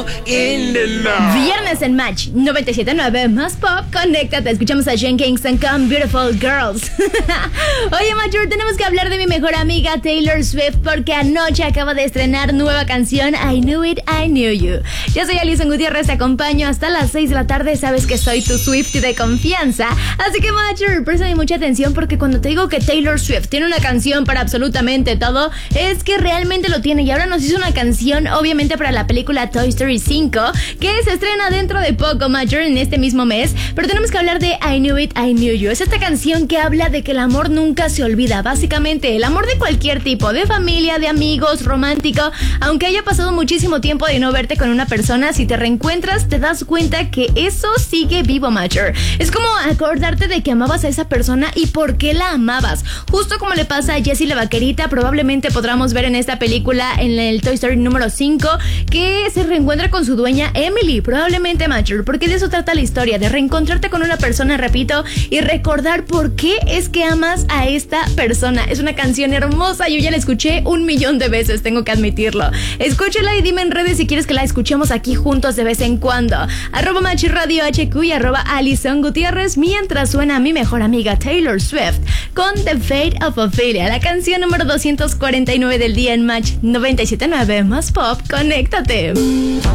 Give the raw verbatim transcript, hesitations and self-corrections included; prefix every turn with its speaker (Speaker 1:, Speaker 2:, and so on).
Speaker 1: in the night.
Speaker 2: Viernes en Match noventa y siete punto nueve más pop. Conéctate, escuchamos a Jen Kingston con Beautiful Girls. Oye, Mature, tenemos que hablar de mi mejor amiga Taylor Swift porque anoche acaba de estrenar nueva canción I Knew It, I Knew You. Yo soy Alison Gutiérrez, te acompaño hasta las seis de la tarde. Sabes que soy tu Swiftie de confianza. Así que, Mature, préstame mucha atención porque cuando te digo que Taylor Swift tiene una canción para absolutamente todo, es que realmente lo tiene. Y ahora nos hizo una canción, obviamente, para la película Toy Story cinco, que se estrena dentro de poco, Mature, en este mismo mes. Pero tenemos que hablar de I Knew It, I Knew You. Es esta canción que habla de que el amor nunca se olvida. Básicamente, el amor de cualquier tipo, de familia, de amigos, romántico. Aunque haya pasado muchísimo tiempo de no verte con una persona, si te reencuentras, te das cuenta que eso sigue vivo, Mature. Es como acordarte de que amabas a esa persona y por qué la amabas. Justo como le pasa a Jessie la vaquerita, probablemente podamos ver en esta película, en el Toy Story número cinco, que se reencuentra con su dueña Emily. Probablemente, Mature, porque de eso trata la historia, de reencontrarte con una persona, repito, y recordar por qué es que amas a esta persona. Es una canción hermosa, yo ya la escuché un millón de veces, tengo que admitirlo. Escúchala y dime en redes si quieres que la escuchemos aquí juntos de vez en cuando. Arroba Machi Radio H Q y arroba Alison Gutiérrez, mientras suena mi mejor amiga Taylor Swift con The Fate of Ophelia, la canción número doscientos cuarenta y nueve del día en Match noventa y siete punto nueve más pop. Conéctate.